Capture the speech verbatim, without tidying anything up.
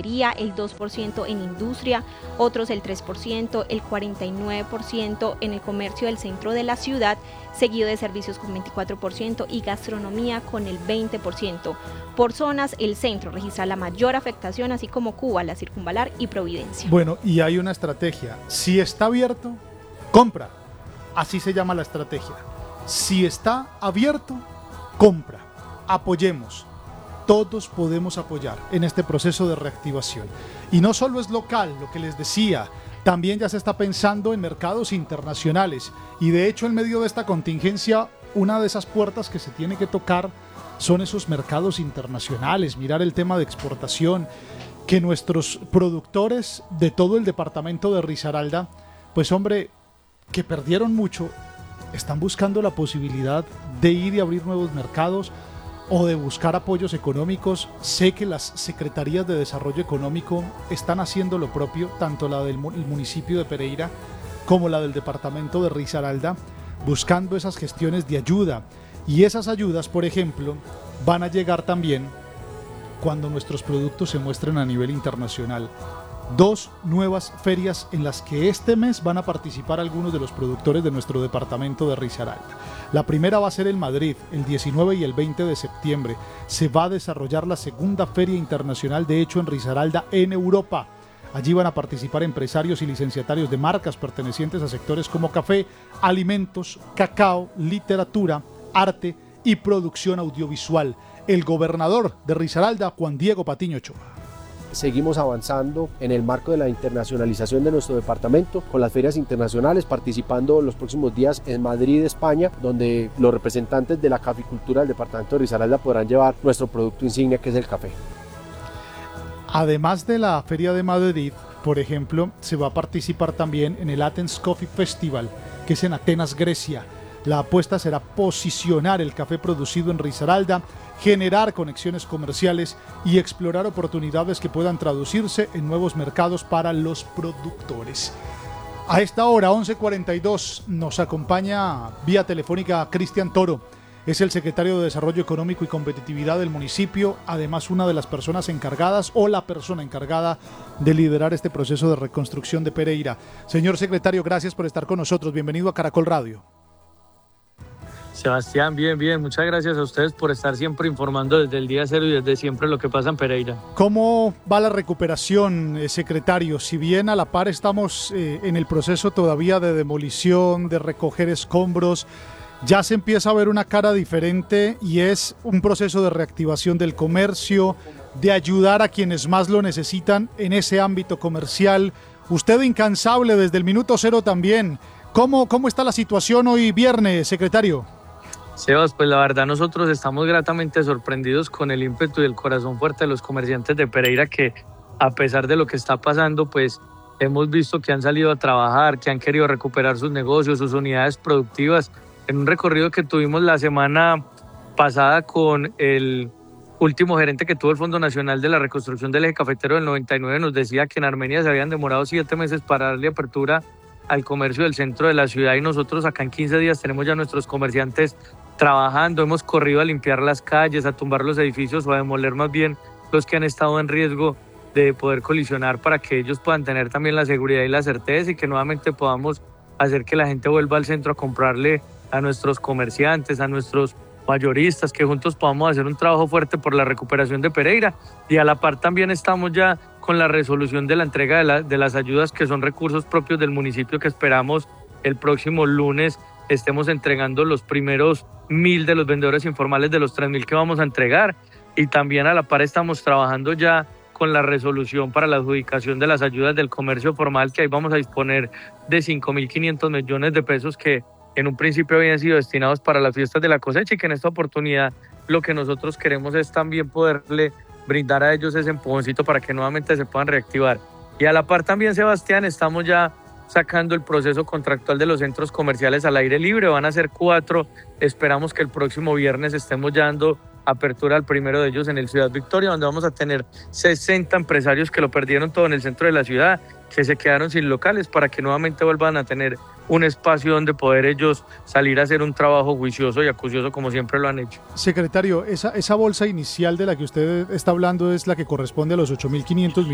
hotelería, el dos por ciento en industria, otros el tres por ciento, el cuarenta y nueve por ciento en el comercio del centro de la ciudad, seguido de servicios con veinticuatro por ciento y gastronomía con el veinte por ciento. Por zonas, el centro registra la mayor afectación, así como Cuba, la Circunvalar y Providencia. Bueno, y hay una estrategia. Si está abierto, compra. Así se llama la estrategia. Si está abierto, compra. Apoyemos. Todos podemos apoyar en este proceso de reactivación. Y no solo es local, lo que les decía, también ya se está pensando en mercados internacionales. Y de hecho, en medio de esta contingencia, una de esas puertas que se tiene que tocar son esos mercados internacionales, mirar el tema de exportación, que nuestros productores de todo el departamento de Risaralda, pues hombre, que perdieron mucho, están buscando la posibilidad de ir y abrir nuevos mercados o de buscar apoyos económicos. Sé que las secretarías de desarrollo económico están haciendo lo propio, tanto la del municipio de Pereira como la del departamento de Risaralda, buscando esas gestiones de ayuda. Y esas ayudas, por ejemplo, van a llegar también cuando nuestros productos se muestren a nivel internacional. Dos nuevas ferias en las que este mes van a participar algunos de los productores de nuestro departamento de Risaralda. La primera va a ser en Madrid, el diecinueve y el veinte de septiembre. Se va a desarrollar la segunda feria internacional, de hecho, en Risaralda, en Europa. Allí van a participar empresarios y licenciatarios de marcas pertenecientes a sectores como café, alimentos, cacao, literatura, arte y producción audiovisual. El gobernador de Risaralda, Juan Diego Patiño Ochoa. Seguimos avanzando en el marco de la internacionalización de nuestro departamento con las ferias internacionales, participando los próximos días en Madrid, España, donde los representantes de la caficultura del departamento de Risaralda podrán llevar nuestro producto insignia, que es el café. Además de la Feria de Madrid, por ejemplo, se va a participar también en el Athens Coffee Festival, que es en Atenas, Grecia. La apuesta será posicionar el café producido en Risaralda, generar conexiones comerciales y explorar oportunidades que puedan traducirse en nuevos mercados para los productores. A esta hora, once cuarenta y dos, nos acompaña vía telefónica Cristian Toro. Es el secretario de Desarrollo Económico y Competitividad del municipio, además una de las personas encargadas o la persona encargada de liderar este proceso de reconstrucción de Pereira. Señor secretario, gracias por estar con nosotros. Bienvenido a Caracol Radio. Sebastián, bien, bien. Muchas gracias a ustedes por estar siempre informando desde el día cero y desde siempre lo que pasa en Pereira. ¿Cómo va la recuperación, eh, secretario? Si bien a la par estamos eh, en el proceso todavía de demolición, de recoger escombros, ya se empieza a ver una cara diferente y es un proceso de reactivación del comercio, de ayudar a quienes más lo necesitan en ese ámbito comercial. Usted incansable desde el minuto cero también. ¿Cómo, cómo está la situación hoy viernes, secretario? Sebas, pues la verdad nosotros estamos gratamente sorprendidos con el ímpetu y el corazón fuerte de los comerciantes de Pereira, que a pesar de lo que está pasando, pues hemos visto que han salido a trabajar, que han querido recuperar sus negocios, sus unidades productivas. En un recorrido que tuvimos la semana pasada con el último gerente que tuvo el Fondo Nacional de la Reconstrucción del Eje Cafetero del noventa y nueve, nos decía que en Armenia se habían demorado siete meses para darle apertura al comercio del centro de la ciudad, y nosotros acá en quince días tenemos ya nuestros comerciantes trabajando. Hemos corrido a limpiar las calles, a tumbar los edificios o a demoler más bien los que han estado en riesgo de poder colisionar, para que ellos puedan tener también la seguridad y la certeza, y que nuevamente podamos hacer que la gente vuelva al centro a comprarle a nuestros comerciantes, a nuestros mayoristas, que juntos podamos hacer un trabajo fuerte por la recuperación de Pereira. Y a la par también estamos ya con la resolución de la entrega de, la, de las ayudas, que son recursos propios del municipio, que esperamos el próximo lunes estemos entregando los primeros mil de los vendedores informales de los tres mil que vamos a entregar. Y también a la par estamos trabajando ya con la resolución para la adjudicación de las ayudas del comercio formal, que ahí vamos a disponer de cinco mil quinientos millones de pesos que en un principio habían sido destinados para las fiestas de la cosecha, y que en esta oportunidad lo que nosotros queremos es también poderle brindar a ellos ese empujoncito para que nuevamente se puedan reactivar. Y a la par también, Sebastián, estamos ya sacando el proceso contractual de los centros comerciales al aire libre. Van a ser cuatro. Esperamos que el próximo viernes estemos ya dando apertura al primero de ellos en el Ciudad Victoria, donde vamos a tener sesenta empresarios que lo perdieron todo en el centro de la ciudad, que se quedaron sin locales, para que nuevamente vuelvan a tener un espacio donde poder ellos salir a hacer un trabajo juicioso y acucioso como siempre lo han hecho. Secretario, esa, esa bolsa inicial de la que usted está hablando es la que corresponde a los ocho mil quinientos